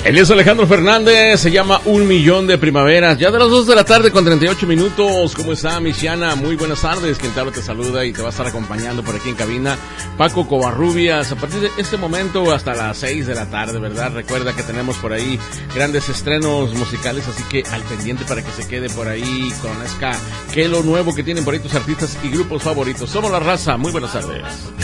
Elías Alejandro Fernández, se llama Un Millón de Primaveras. Ya de las 2 de la tarde con 38 minutos. ¿Cómo está, Michiana? Muy buenas tardes. Quien te habla te saluda y te va a estar acompañando por aquí en cabina Paco Covarrubias. A partir de este momento hasta las 6 de la tarde, ¿verdad? Recuerda que tenemos por ahí grandes estrenos musicales, así que al pendiente para que se quede por ahí, conozca qué es lo nuevo que tienen por ahí tus artistas y grupos favoritos. Somos La Raza. Muy buenas tardes.